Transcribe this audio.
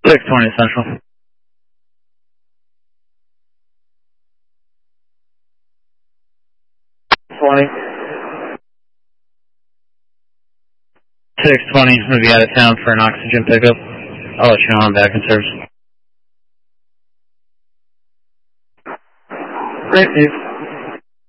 620 Central. 20. 620, I'm going to be out of town for an oxygen pickup. I'll let you know I'm back in service. Great, Steve.